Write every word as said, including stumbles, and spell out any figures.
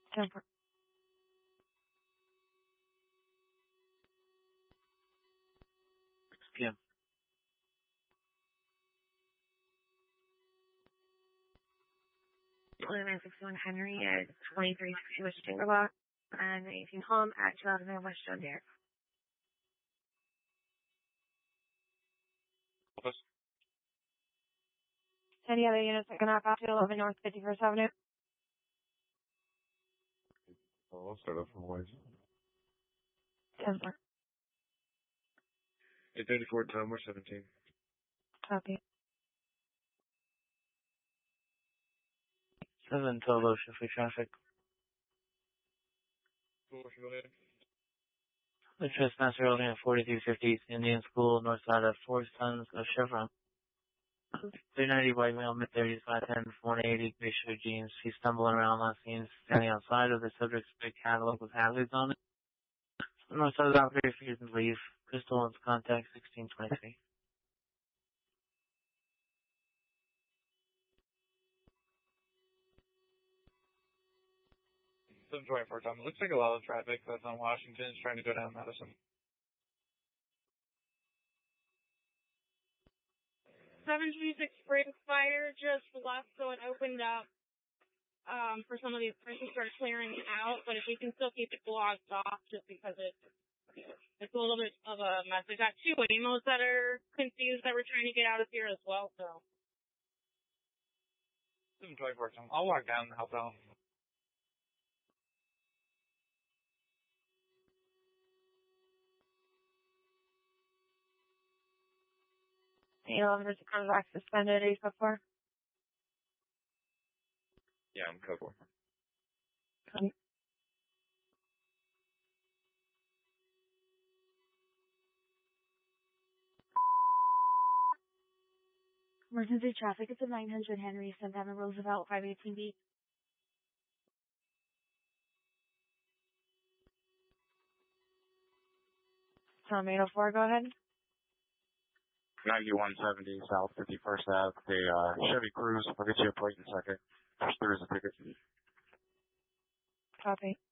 ten four. six P M eleven sixty-one Henry at twenty-three sixty West Jingleblock and eighteen home at two thousand West John Deere. Any other units that can knock out to eleven North fifty-first Avenue? Well, I'll start off from Wise. ten four. eight thirty-four, Tom, we're seventeen. Copy. seven Tolo, Shipley traffic. Cool, go ahead. The trespasser holding at forty-three fifty East Indian School, north side of Four Sons of Chevron. three ninety white male, mid thirties, five ten, one eighty, gray shirt jeans. He's stumbling around last seen standing outside of the subject's big catalog with hazards on it. North side of the operator fears and leave. Crystal and contact sixteen twenty-three. seven twenty-four, Tom. It looks like a lot of traffic that's on Washington is trying to go down Madison. seven twenty-six Spring Fire just left, so it opened up um, for some of the to start clearing out. But if we can still keep it blocked off, just because it it's a little bit of a mess. We've got two Wamos that are confused that we're trying to get out of here as well. So seven twenty-four, Tom. I'll walk down and help out. eleven versus contract suspended, eight foot four. Yeah, I'm code four. Copy. Emergency traffic is at nine hundred Henry, Santana Roosevelt, five eighteen B. Tom eight oh four, go ahead. ninety-one seventy South fifty-first Ave, the uh, Chevy Cruze. I'll get you a plate in a second. There's a ticket. Copy.